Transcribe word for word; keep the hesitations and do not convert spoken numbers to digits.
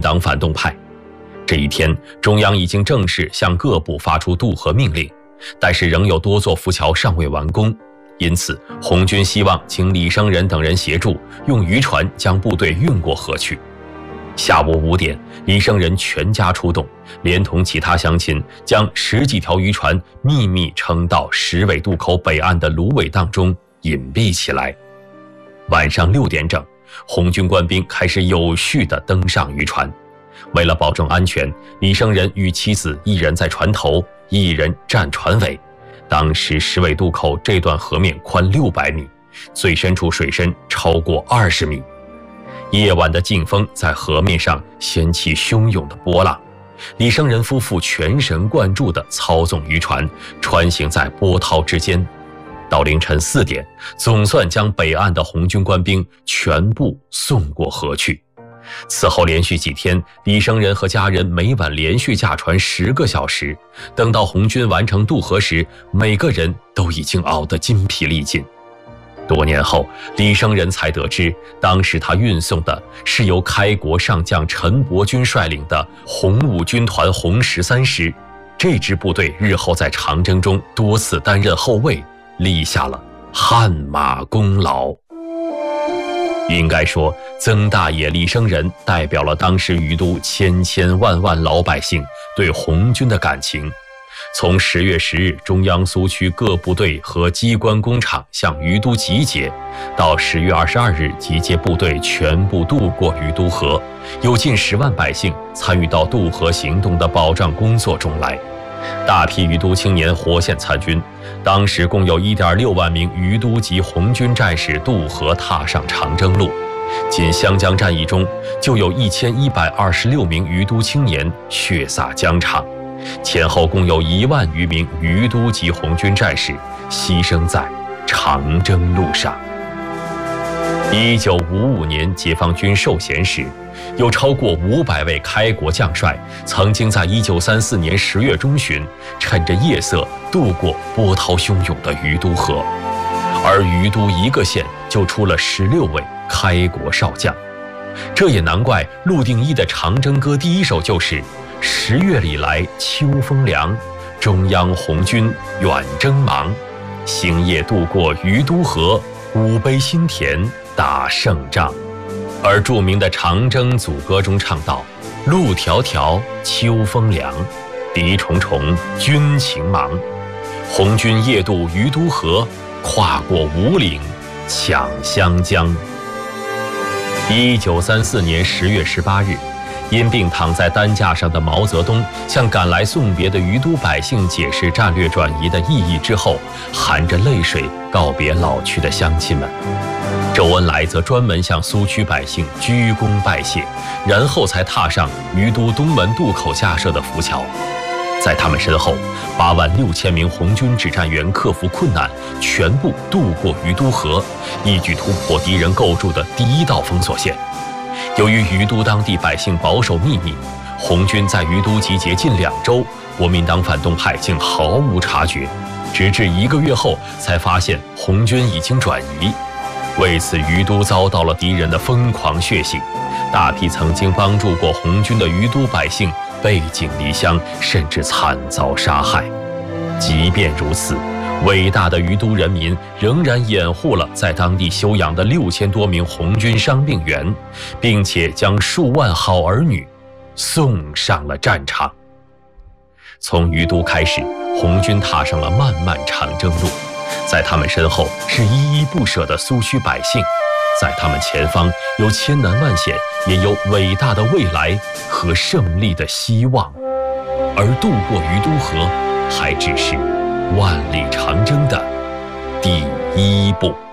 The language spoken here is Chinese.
党反动派。这一天，中央已经正式向各部发出渡河命令，但是仍有多座浮桥尚未完工，因此红军希望请李生仁等人协助，用渔船将部队运过河去。下午五点，李生仁全家出动，连同其他乡亲，将十几条渔船秘密撑到石尾渡口北岸的芦苇荡中隐蔽起来。晚上六点整，红军官兵开始有序地登上渔船。为了保证安全，李生仁与妻子一人在船头，一人站船尾。当时石尾渡口这段河面宽六百米，最深处水深超过二十米。夜晚的劲风在河面上掀起汹涌的波浪，李生仁夫妇全神贯注地操纵渔船，穿行在波涛之间。到凌晨四点，总算将北岸的红军官兵全部送过河去。此后连续几天，李生仁和家人每晚连续驾船十个小时，等到红军完成渡河时，每个人都已经熬得筋疲力尽。多年后，李生仁才得知，当时他运送的是由开国上将陈伯钧率领的红五军团红十三师。这支部队日后在长征中多次担任后卫，立下了汗马功劳。应该说，曾大爷李生仁代表了当时于都千千万万老百姓对红军的感情。从十月十日中央苏区各部队和机关工厂向于都集结，到十月二十二日集结部队全部渡过于都河，有近十万百姓参与到渡河行动的保障工作中来。大批于都青年活现参军，当时共有 一点六万名于都籍红军战士渡河踏上长征路。仅湘江战役中，就有一千一百二十六名于都青年血洒疆场，前后共有一万余名于都籍红军战士牺牲在长征路上。一九五五年解放军授衔时，有超过五百位开国将帅曾经在一九三四年十月中旬趁着夜色渡过波涛汹涌的于都河，而于都一个县就出了十六位开国少将。这也难怪陆定一的长征歌第一首就是十月里来秋风凉，中央红军远征忙，星夜渡过于都河，五杯新田打胜仗。而著名的长征组歌中唱道：路迢迢秋风凉，敌重重军情忙，红军夜渡于都河，跨过五岭抢湘江。一九三四年十月十八日，因病躺在担架上的毛泽东向赶来送别的于都百姓解释战略转移的意义之后，含着泪水告别老去的乡亲们。周恩来则专门向苏区百姓鞠躬拜谢，然后才踏上于都东门渡口架设的浮桥。在他们身后，八万六千名红军指战员克服困难，全部渡过于都河，一举突破敌人构筑的第一道封锁线。由于于都当地百姓保守秘密，红军在于都集结近两周，国民党反动派竟毫无察觉，直至一个月后才发现红军已经转移。为此，于都遭到了敌人的疯狂血洗，大批曾经帮助过红军的于都百姓背井离乡，甚至惨遭杀害。即便如此，伟大的于都人民仍然掩护了在当地休养的六千多名红军伤病员，并且将数万好儿女送上了战场。从于都开始，红军踏上了漫漫长征路，在他们身后是依依不舍的苏区百姓，在他们前方有千难万险，也有伟大的未来和胜利的希望。而渡过于都河，还只是万里长征的第一步。